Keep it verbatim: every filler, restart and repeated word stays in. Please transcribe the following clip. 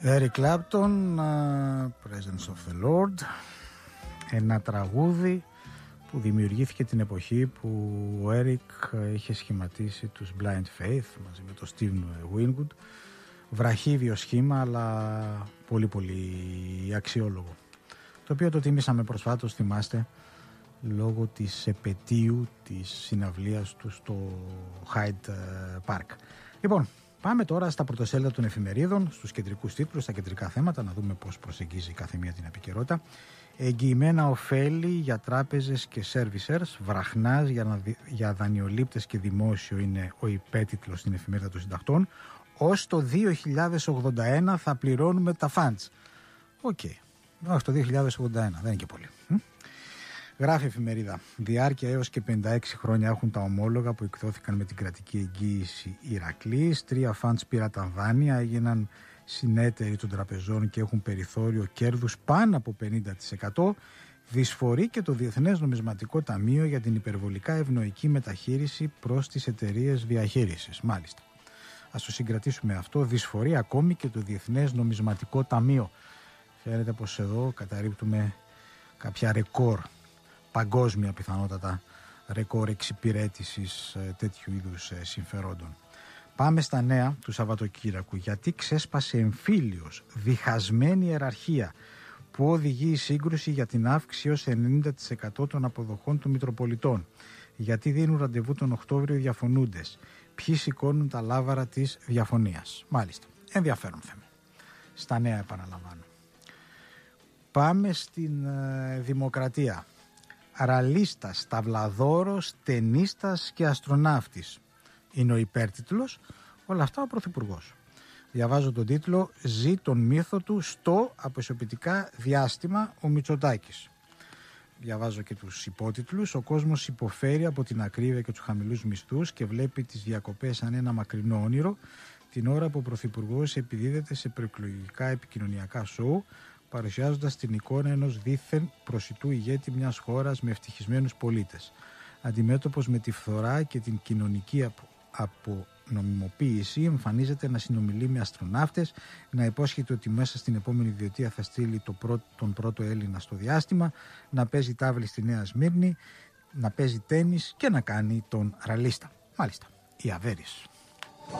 Eric Clapton, uh, Presence of the Lord, ένα τραγούδι που δημιουργήθηκε την εποχή που ο Eric είχε σχηματίσει τους Blind Faith μαζί με τον Steve Winwood. Βραχύβιο σχήμα, αλλά πολύ πολύ αξιόλογο, το οποίο το τιμήσαμε προσφάτως, θυμάστε, λόγω της επετείου της συναυλίας του στο Hyde Park. Λοιπόν, πάμε τώρα στα πρωτοσέλιδα των εφημερίδων, στους κεντρικούς τίτλους, στα κεντρικά θέματα, να δούμε πώς προσεγγίζει κάθε μία την επικαιρότητα. Εγγυημένα ωφέλη για τράπεζες και servicers, βραχνάς για, να, για δανειολήπτες και δημόσιο είναι ο υπέτιτλος στην εφημερίδα των συντακτών. Ως το δύο χιλιάδες ογδόντα ένα θα πληρώνουμε τα funds. Οκ, okay. Ως το δύο χιλιάδες ογδόντα ένα, δεν είναι και πολύ. Γράφει η εφημερίδα. Διάρκεια έως και πενήντα έξι χρόνια έχουν τα ομόλογα που εκδόθηκαν με την κρατική εγγύηση Ηρακλής. Τρία funds πήραν δάνεια, έγιναν συνέτεροι των τραπεζών και έχουν περιθώριο κέρδους πάνω από πενήντα τοις εκατό. Δυσφορεί και το Διεθνές Νομισματικό Ταμείο για την υπερβολικά ευνοϊκή μεταχείριση προς τις εταιρείες διαχείρισης. Μάλιστα. Ας το συγκρατήσουμε αυτό. Δυσφορεί ακόμη και το Διεθνές Νομισματικό Ταμείο. Φαίνεται πως εδώ καταρρίπτουμε κάποια ρεκόρ, παγκόσμια πιθανότατα ρεκόρ εξυπηρέτησης τέτοιου είδους συμφερόντων. Πάμε στα νέα του Σαββατοκύριακου. Γιατί ξέσπασε εμφύλιος, διχασμένη ιεραρχία που οδηγεί η σύγκρουση για την αύξηση ως ενενήντα τοις εκατό των αποδοχών των Μητροπολιτών. Γιατί δίνουν ραντεβού τον Οκτώβριο οι διαφωνούντες. Ποιοι σηκώνουν τα λάβαρα της διαφωνίας. Μάλιστα, ενδιαφέρον θέμα. Στα νέα επαναλαμβάνω. Πάμε στην ε, Δημοκρατία. Ραλίστας, ταυλαδόρος, τενίστας και αστροναύτης είναι ο υπέρτιτλος. Όλα αυτά ο Πρωθυπουργός. Διαβάζω τον τίτλο «Ζει τον μύθο του στο αποσιοποιητικά διάστημα ο Μητσοτάκης». Διαβάζω και τους υπότιτλους. Ο κόσμος υποφέρει από την ακρίβεια και τους χαμηλούς μισθούς και βλέπει τις διακοπές σαν ένα μακρινό όνειρο, την ώρα που ο Πρωθυπουργός επιδίδεται σε προεκλογικά επικοινωνιακά σοου, παρουσιάζοντας την εικόνα ενός δίθεν προσιτού ηγέτη μιας χώρας με ευτυχισμένους πολίτες. Αντιμέτωπος με τη φθορά και την κοινωνική απονομιμοποίηση, εμφανίζεται να συνομιλεί με αστροναύτες, να υπόσχεται ότι μέσα στην επόμενη ιδιωτία θα στείλει το πρώτο, τον πρώτο Έλληνα στο διάστημα, να παίζει τάβλη στη Νέα Σμύρνη, να παίζει τένις και να κάνει τον ραλίστα. Μάλιστα, η Αβέρης.